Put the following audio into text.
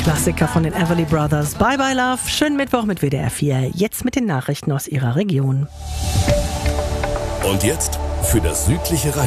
Klassiker von den Everly Brothers. Bye Bye Love. Schönen Mittwoch mit WDR 4. Jetzt mit den Nachrichten aus Ihrer Region. Und jetzt für das südliche